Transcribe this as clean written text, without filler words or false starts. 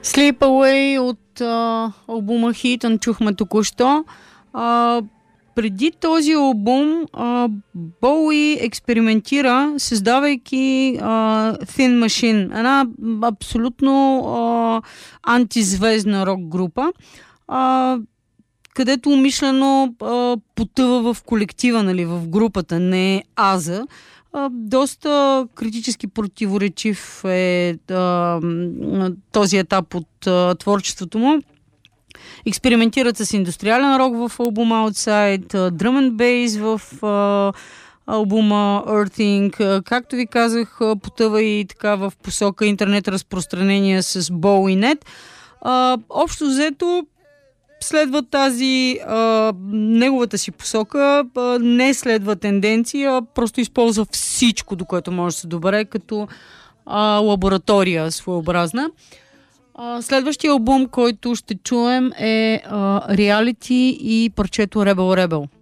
Sleep Away от албума Hit чухме току-що. Преди този албум Боуи експериментира, създавайки Thin Machine, една абсолютно антизвездна рок група, където умишлено потъва в колектива, нали, в групата, не аза. Доста критически противоречив е този етап от творчеството му. Експериментират с индустриален рок в албума Outside, Drum and Bass в албума Earthing, както ви казах, потъва и така в посока интернет разпространение с Bowie.net. Общо взето следва тази неговата си посока, не следва тенденция, просто използва всичко, до което може да се добере, като лаборатория своеобразна. Следващия албум, който ще чуем, е Reality и парчето Rebel Rebel.